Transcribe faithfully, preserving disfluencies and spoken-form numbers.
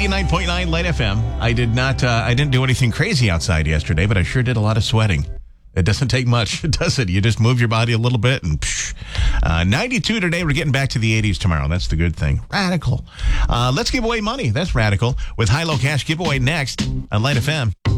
ninety-nine point nine Light F M. I did not, uh, I didn't do anything crazy outside yesterday, but I sure did a lot of sweating. It doesn't take much, does it? You just move your body a little bit and psh. Uh, ninety-two today. We're getting back to the eighties tomorrow. That's the good thing. Radical. Uh, let's give away money. That's radical. With high-low cash giveaway next on Light F M.